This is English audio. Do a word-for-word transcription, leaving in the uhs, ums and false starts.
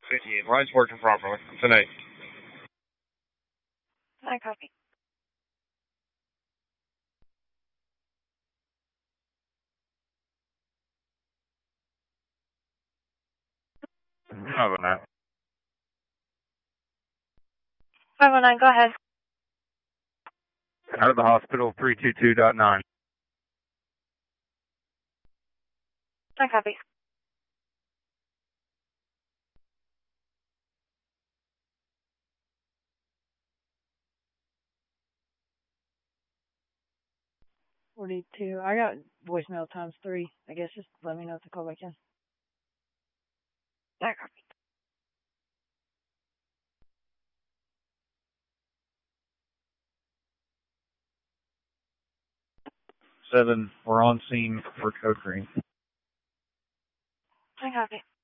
fifty-eight. Line's working properly. Tonight. I copy. five oh nine. five oh nine, go ahead. Out of the hospital, three two two point nine. I copy. forty-two. I got voicemail times three. I guess just let me know if the call back in. I copy. Seven, we're on scene for Code Green. I copy.